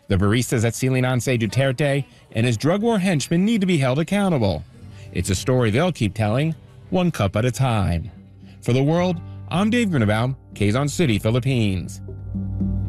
The baristas at Silingan say Duterte and his drug war henchmen need to be held accountable. It's a story they'll keep telling, one cup at a time. For The World, I'm Dave Grunebaum, Quezon City, Philippines.